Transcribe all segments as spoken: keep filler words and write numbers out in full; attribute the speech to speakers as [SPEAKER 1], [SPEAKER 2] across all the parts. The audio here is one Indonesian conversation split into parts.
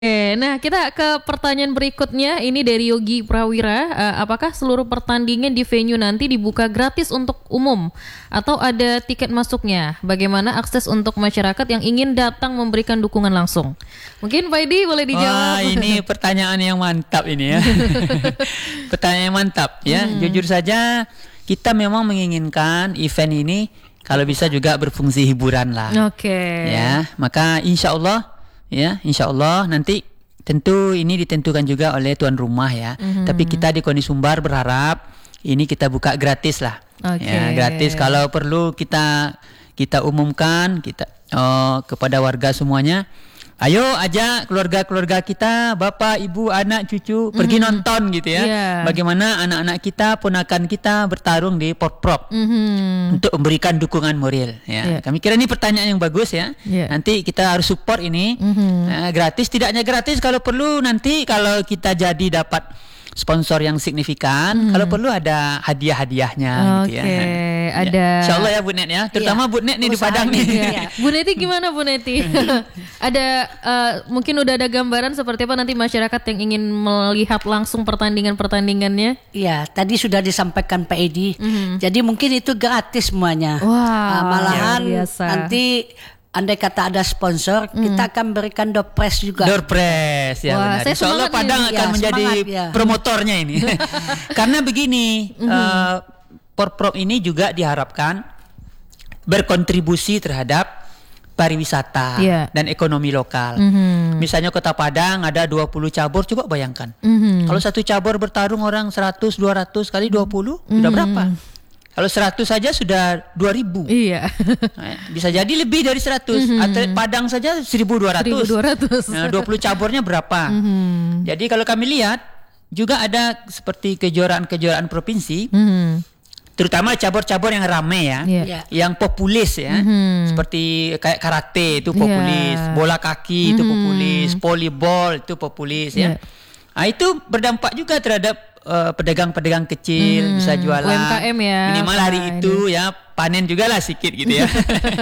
[SPEAKER 1] Oke, nah kita ke pertanyaan berikutnya. Ini dari Yogi Prawira. Uh, apakah seluruh pertandingan di venue nanti dibuka gratis untuk umum atau ada tiket masuknya? Bagaimana akses untuk masyarakat yang ingin datang memberikan dukungan langsung? Mungkin Pak Edi boleh dijawab.
[SPEAKER 2] Wah, ini pertanyaan yang mantap ini ya. Pertanyaan yang mantap ya. Hmm. Jujur saja kita memang menginginkan event ini kalau bisa juga berfungsi hiburan lah.
[SPEAKER 1] Oke. Okay.
[SPEAKER 2] Ya, maka insya Allah. Ya, insya Allah nanti tentu ini ditentukan juga oleh tuan rumah ya. Mm-hmm. Tapi kita di Koni Sumbar berharap ini kita buka gratis lah. Okay. Ya, gratis. Kalau perlu kita kita umumkan kita oh, kepada warga semuanya. Ayo ajak keluarga-keluarga kita, bapak, ibu, anak, cucu mm-hmm. pergi nonton gitu ya. Yeah. Bagaimana anak-anak kita, ponakan kita bertarung di Porprov mm-hmm. untuk memberikan dukungan moral. Ya, yeah. Kami kira ini pertanyaan yang bagus ya. Yeah. Nanti kita harus support ini mm-hmm. uh, gratis, tidaknya gratis. Kalau perlu nanti kalau kita jadi dapat sponsor yang signifikan, mm-hmm. kalau perlu ada hadiah-hadiahnya
[SPEAKER 1] okay.
[SPEAKER 2] gitu ya.
[SPEAKER 1] Ada.
[SPEAKER 2] Ya. Insya Allah ya Bu Net ya, terutama ya. Bu Net nih di Padang nih.
[SPEAKER 1] Ya. Bu Neti gimana Bu Neti? Ada uh, mungkin udah ada gambaran seperti apa nanti masyarakat yang ingin melihat langsung pertandingan-pertandingannya?
[SPEAKER 3] Iya, tadi sudah disampaikan Pak Edi. Mm-hmm. Jadi mungkin itu gratis semuanya.
[SPEAKER 1] Wah,
[SPEAKER 3] uh, malahan
[SPEAKER 1] ya, biasa.
[SPEAKER 3] Nanti andai kata ada sponsor, mm. kita akan berikan door prize juga.
[SPEAKER 2] Door prize ya. Wah, benar. Insya Allah Padang nih. akan ya, menjadi ya. promotornya ini. Karena begini. Mm-hmm. Uh, Porprov ini juga diharapkan berkontribusi terhadap pariwisata yeah. dan ekonomi lokal. Mm-hmm. Misalnya Kota Padang ada dua puluh cabur, coba bayangkan. Mm-hmm. Kalau satu cabur bertarung orang seratus, dua ratus kali dua puluh, mm-hmm. sudah berapa? Kalau seratus saja sudah dua ribu.
[SPEAKER 1] Iya.
[SPEAKER 2] Bisa jadi lebih dari seratus. Mm-hmm. Atlet Padang saja seribu dua ratus.
[SPEAKER 1] seribu dua ratus.
[SPEAKER 2] Nah, dua puluh caburnya berapa? Mm-hmm. Jadi kalau kami lihat juga ada seperti kejuaraan-kejuaraan provinsi. Mm-hmm. Terutama cabur-cabur yang ramai ya, yeah. yang populis ya, mm-hmm. seperti kayak karate itu populis, yeah. bola kaki mm-hmm. itu populis, volleyball itu populis yeah. ya. Nah, itu berdampak juga terhadap uh, pedagang-pedagang kecil mm-hmm. bisa jualan. U M K M ya. Minimal hari nah, itu ini. ya panen juga lah sedikit gitu ya.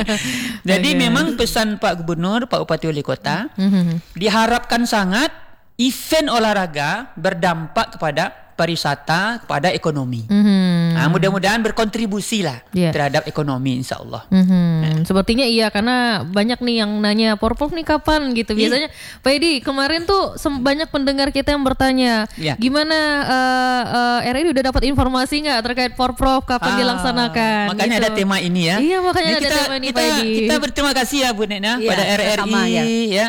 [SPEAKER 2] Jadi okay. memang pesan Pak Gubernur, Pak Bupati Wali Kota mm-hmm. diharapkan sangat event olahraga berdampak kepada pariwisata, kepada ekonomi. Mm-hmm. Nah, mudah-mudahan berkontribusi lah yeah. terhadap ekonomi, insya Allah.
[SPEAKER 1] Mm-hmm. Nah. Sepertinya iya, karena banyak nih yang nanya Porprov nih kapan gitu. Biasanya yeah. Pak Edi, kemarin tuh banyak pendengar kita yang bertanya, yeah. gimana uh, uh, R R I udah dapat informasi nggak terkait Porprov kapan ah, dilaksanakan?
[SPEAKER 2] Makanya gitu. Ada tema ini ya.
[SPEAKER 1] Iya, makanya
[SPEAKER 2] Jadi
[SPEAKER 1] ada
[SPEAKER 2] kita,
[SPEAKER 1] tema ini
[SPEAKER 2] kita,
[SPEAKER 1] Pak Edi.
[SPEAKER 2] Kita berterima kasih ya Bu Nena yeah, pada R R I
[SPEAKER 3] sama, ya.
[SPEAKER 2] ya.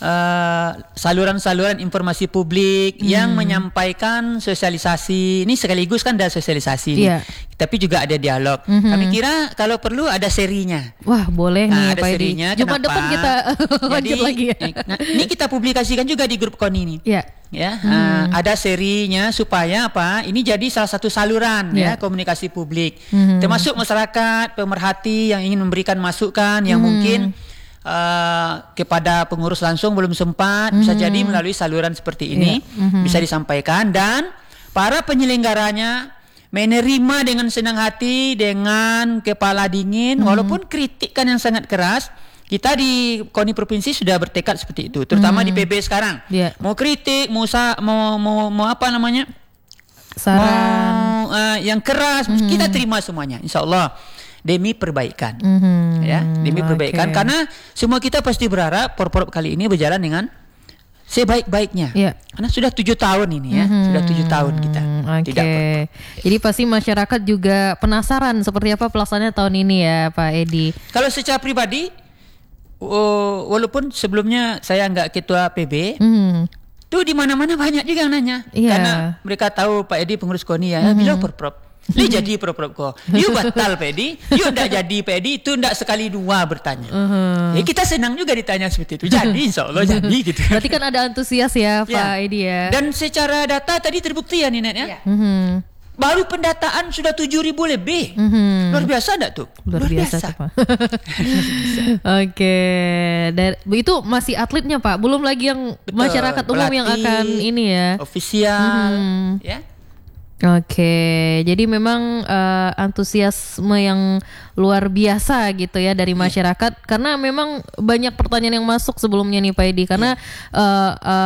[SPEAKER 2] Uh, saluran-saluran informasi publik hmm. yang menyampaikan sosialisasi ini sekaligus kan ada sosisialisasi yeah. nih. Tapi juga ada dialog. Mm-hmm. Kami kira kalau perlu ada serinya.
[SPEAKER 1] Wah boleh
[SPEAKER 2] nah,
[SPEAKER 1] nih
[SPEAKER 2] ada
[SPEAKER 1] Pak
[SPEAKER 2] serinya.
[SPEAKER 1] Edi. Jumat depan kita lanjut lagi ya.
[SPEAKER 2] Nah, ini kita publikasikan juga di grup Koni ini.
[SPEAKER 1] Yeah.
[SPEAKER 2] Ya, hmm. uh, ada serinya supaya apa? Ini jadi salah satu saluran yeah. ya komunikasi publik. Hmm. Termasuk masyarakat pemerhati yang ingin memberikan masukan yang hmm. mungkin Uh, kepada pengurus langsung belum sempat mm-hmm. bisa jadi melalui saluran seperti ini yeah. mm-hmm. bisa disampaikan dan para penyelenggaranya menerima dengan senang hati, dengan kepala dingin mm-hmm. walaupun kritikan yang sangat keras. Kita di Koni Provinsi sudah bertekad seperti itu, terutama mm-hmm. di P B sekarang yeah. mau kritik, mau, sa- mau mau mau apa namanya
[SPEAKER 1] saran
[SPEAKER 2] mau, uh, yang keras mm-hmm. kita terima semuanya, insya Allah. Demi perbaikan, mm-hmm. ya, demi okay. perbaikan. Karena semua kita pasti berharap Porprov kali ini berjalan dengan sebaik-baiknya. Yeah. Karena sudah tujuh tahun ini ya, mm-hmm. sudah tujuh tahun kita
[SPEAKER 1] okay.
[SPEAKER 2] tidak Porprov.
[SPEAKER 1] Jadi pasti masyarakat juga penasaran seperti apa pelaksanaan tahun ini ya, Pak Edi.
[SPEAKER 2] Kalau secara pribadi, uh, walaupun sebelumnya saya nggak ketua P B. Mm-hmm. Tuh di mana-mana banyak juga yang nanya, yeah. karena mereka tahu Pak Edi pengurus Koni ya, mm-hmm. bilang Porprov. Lu jadi Porprov kok, you batal Pedi, you ndak jadi Pedi, itu ndak sekali dua bertanya. Uh-huh. Ya kita senang juga ditanya seperti itu. Jadi insya Allah jadi gitu.
[SPEAKER 1] Berarti kan ada antusias ya, ya. Pak Edi ya.
[SPEAKER 2] Dan secara data tadi terbukti ya Ninet ya.
[SPEAKER 1] Uh-huh.
[SPEAKER 2] Baru pendataan sudah tujuh ribu lebih. Uh-huh. Luar biasa enggak tuh?
[SPEAKER 1] Luar, Luar biasa, biasa. Tuh, Pak. Oke, dan itu masih atletnya Pak, belum lagi yang betul, masyarakat umum pelatih, yang akan ini ya.
[SPEAKER 2] Ofisial, uh-huh. ya.
[SPEAKER 1] Oke, jadi memang uh, antusiasme yang luar biasa gitu ya dari masyarakat, yeah. Karena memang banyak pertanyaan yang masuk sebelumnya nih Pak Edi, karena yeah. uh, uh,